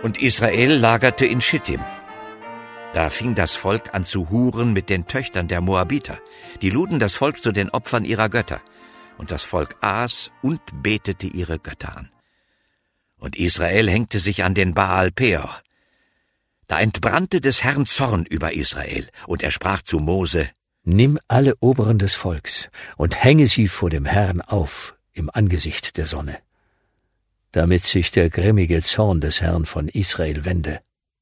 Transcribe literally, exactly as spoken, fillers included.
Und Israel lagerte in Schittim. Da fing das Volk an zu huren mit den Töchtern der Moabiter. Die luden das Volk zu den Opfern ihrer Götter. Und das Volk aß und betete ihre Götter an. Und Israel hängte sich an den Baal Peor. Da entbrannte des Herrn Zorn über Israel, und er sprach zu Mose: Nimm alle Oberen des Volks und hänge sie vor dem Herrn auf im Angesicht der Sonne, damit sich der grimmige Zorn des Herrn von Israel wende.